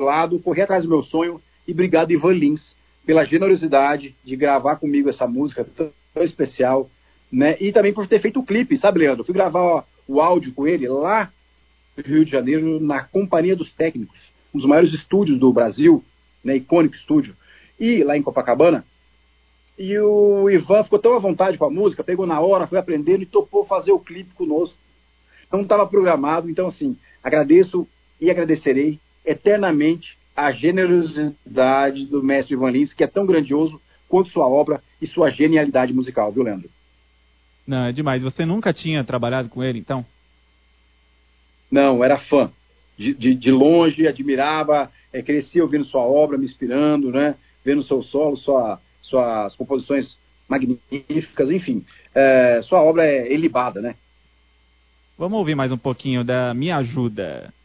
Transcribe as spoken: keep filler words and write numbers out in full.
lado, corri atrás do meu sonho, e obrigado, Ivan Lins, pela generosidade de gravar comigo essa música tão especial, né? E também por ter feito o clipe, sabe, Leandro? Fui gravar ó, o áudio com ele lá no Rio de Janeiro, na Companhia dos Técnicos, um dos maiores estúdios do Brasil, né? Icônico estúdio, e lá em Copacabana. E o Ivan ficou tão à vontade com a música, pegou na hora, foi aprendendo e topou fazer o clipe conosco. Não estava programado, então assim, agradeço e agradecerei eternamente a generosidade do mestre Ivan Lins, que é tão grandioso quanto sua obra e sua genialidade musical, viu, Leandro? Não, é demais. Você nunca tinha trabalhado com ele, então? Não, era fã. De, de, de longe, admirava, é, crescia ouvindo sua obra, me inspirando, né? Vendo seu solo, sua, suas composições magníficas, enfim. É, sua obra é ilibada, né? Vamos ouvir mais um pouquinho da Me Ajuda.